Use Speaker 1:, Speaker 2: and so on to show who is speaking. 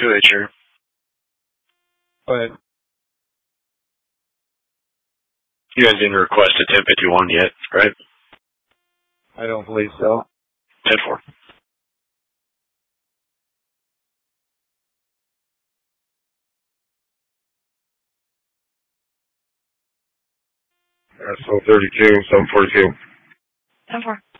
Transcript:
Speaker 1: 2H here.
Speaker 2: But
Speaker 1: you guys didn't request a 1051 yet, right?
Speaker 2: I don't believe so.
Speaker 1: 10-4.
Speaker 3: So 32, 742.
Speaker 4: 10-4.